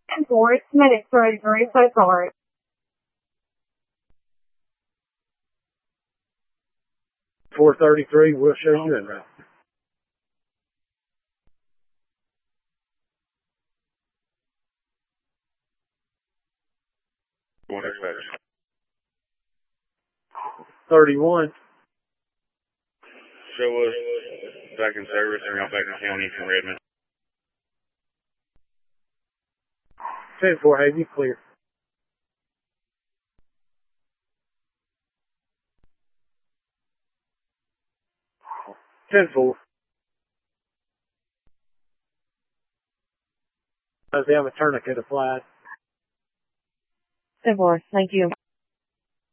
10-4, it's minutes surgery, so sorry. $433, we'll show you in route. One dispatch. 31. Show us back in service and out back in county from Redmond. 10-4, have you clear. $10-4. Does he have a tourniquet applied? 10-4, thank you.